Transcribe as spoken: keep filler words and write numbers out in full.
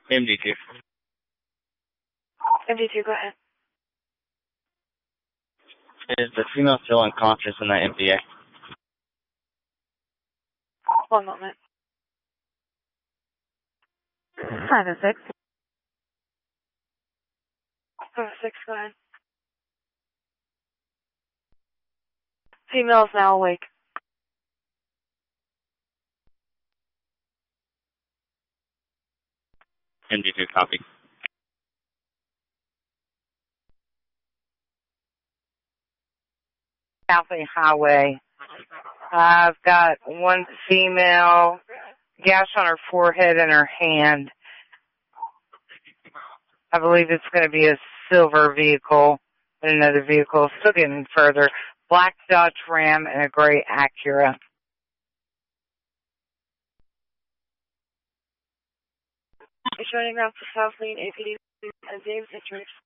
M D two. M D two, go ahead. Is the female still unconscious in that M D A? One moment. Five and six. Five and six, go ahead. Female is now awake. M D two, copy. Southie Highway. I've got one female, gash on her forehead and her hand. I believe it's going to be a silver vehicle and another vehicle. Still getting further. Black Dodge Ram and a gray Acura. It's running around to South Lane, A P D, and James District.